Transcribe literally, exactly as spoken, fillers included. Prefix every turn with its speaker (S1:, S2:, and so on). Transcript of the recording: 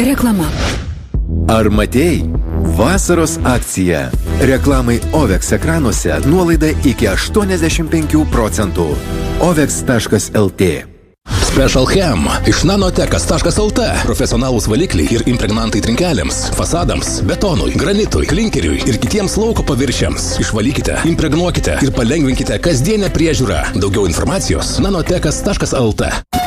S1: Reklama.
S2: Ar matei? Vasaros akcija. Reklamai Ovex ekranuose nuolaida iki aštuoniasdešimt penkių procentų. ovex taškas lt.
S3: Special Chem iš nanotekas taškas lt. Profesionalūs valikliai ir impregnantai trinkelėms, fasadams, betonui, granitui, klinkeriui ir kitiems lauko paviršiams. Išvalykite, impregnuokite ir palengvinkite kasdienę priežiūrą. Daugiau informacijos nanotekas taškas lt.